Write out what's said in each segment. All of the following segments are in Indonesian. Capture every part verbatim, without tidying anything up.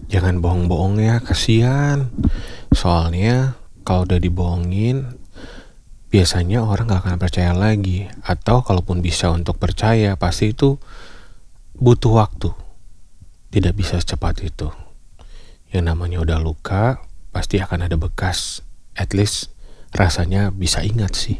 Jangan bohong-bohong ya, kasihan. Soalnya kalau udah dibohongin, biasanya orang gak akan percaya lagi. Atau kalaupun bisa untuk percaya, pasti itu butuh waktu. Tidak bisa secepat itu. Yang namanya udah luka, pasti akan ada bekas. At least rasanya bisa ingat sih.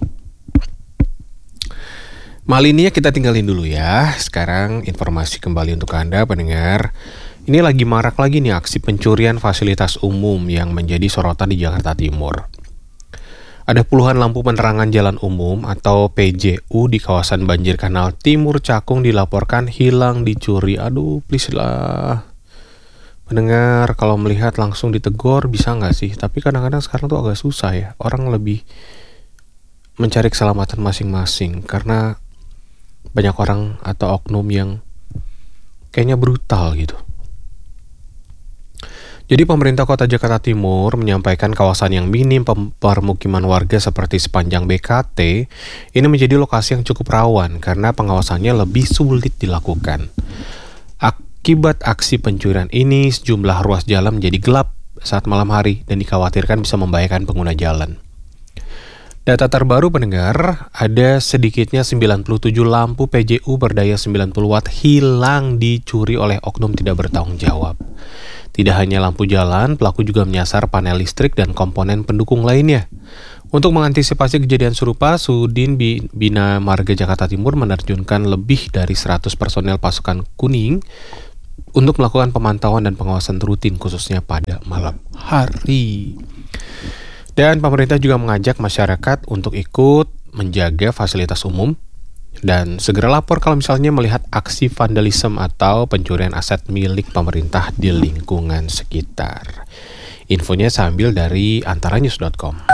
Malininya kita tinggalin dulu ya. Sekarang informasi kembali untuk Anda pendengar. Ini lagi marak lagi nih aksi pencurian fasilitas umum yang menjadi sorotan di Jakarta Timur. Ada puluhan lampu penerangan jalan umum atau P J U di kawasan Banjir Kanal Timur Cakung dilaporkan hilang dicuri. Aduh, please lah. Pendengar, kalau melihat langsung ditegur bisa nggak sih? Tapi kadang-kadang sekarang tuh agak susah ya. Orang lebih mencari keselamatan masing-masing karena banyak orang atau oknum yang kayaknya brutal gitu. Jadi pemerintah Kota Jakarta Timur menyampaikan kawasan yang minim permukiman warga seperti sepanjang B K T ini menjadi lokasi yang cukup rawan karena pengawasannya lebih sulit dilakukan. Akibat aksi pencurian ini, sejumlah ruas jalan menjadi gelap saat malam hari dan dikhawatirkan bisa membahayakan pengguna jalan. Data terbaru pendengar, ada sedikitnya sembilan puluh tujuh lampu P J U berdaya sembilan puluh watt hilang dicuri oleh oknum tidak bertanggung jawab. Tidak hanya lampu jalan, pelaku juga menyasar panel listrik dan komponen pendukung lainnya. Untuk mengantisipasi kejadian serupa, Sudin Bina Marga Jakarta Timur menerjunkan lebih dari seratus personel pasukan kuning untuk melakukan pemantauan dan pengawasan rutin khususnya pada malam hari. Dan pemerintah juga mengajak masyarakat untuk ikut menjaga fasilitas umum dan segera lapor kalau misalnya melihat aksi vandalisme atau pencurian aset milik pemerintah di lingkungan sekitar. Infonya saya ambil dari antaranews dot com.